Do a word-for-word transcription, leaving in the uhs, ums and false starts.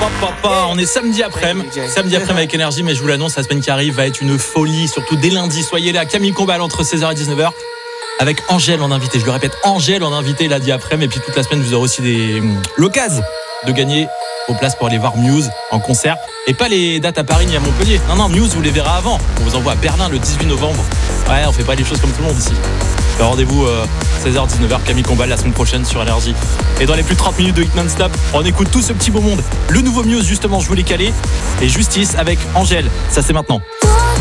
papa, on est samedi après-midi, samedi après-midi avec Énergie, mais je vous l'annonce, la semaine qui arrive va être une folie, surtout dès lundi. Soyez là, Camille Combal entre seize heures et dix-neuf heures. Avec Angèle en invité, je le répète, Angèle en invité lundi après-midi. Et puis toute la semaine, vous aurez aussi des... l'occasion de gagner vos places pour aller voir Muse en concert. Et pas les dates à Paris ni à Montpellier. Non, non, Muse, vous les verrez avant. On vous envoie à Berlin le dix-huit novembre. Ouais, on fait pas les choses comme tout le monde ici. Alors, rendez-vous euh, seize heures dix-neuf heures, Camille Combal la semaine prochaine sur Énergie. Et dans les plus de trente minutes de Hit Non-Stop, on écoute tout ce petit beau monde. Le nouveau Muse, justement, je vous l'ai calé. Et Justice avec Angèle. Ça, c'est maintenant.